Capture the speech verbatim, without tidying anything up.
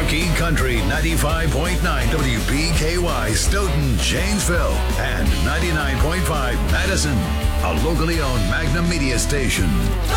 King Country ninety-five point nine W P K Y, Stoughton, Janesville, and ninety-nine point five Madison, a locally owned Magnum media station.